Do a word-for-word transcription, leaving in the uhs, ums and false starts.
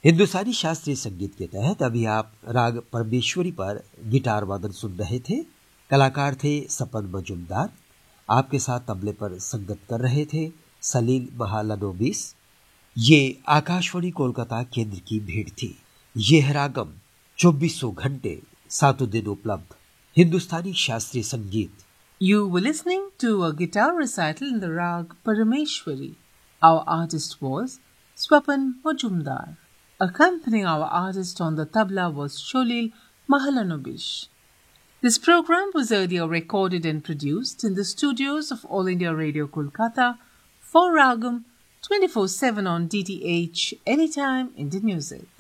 हिंदुस्तानी शास्त्रीय संगीत के तहत अभी आप राग परमेश्वरी पर गिटार वादन सुन रहे थे। कलाकार थे सपन मजुमदार। आपके साथ तबले पर संगत कर रहे थे सलील महालनोबिस। ये आकाशवाणी कोलकाता केंद्र की भेंट थी। ये है रागम, चौबीसों घंटे सातों दिन उपलब्ध हिंदुस्तानी शास्त्रीय संगीत। You were listening to a guitar recital in the rag Parameshwari. Our artist was Swapan Majumdar. Accompanying our artist on the tabla was Sholil Mahalanobish. This program was earlier recorded and produced in the studios of All India Radio Kolkata for Ragam twenty-four seven on D T H Anytime Indian Music.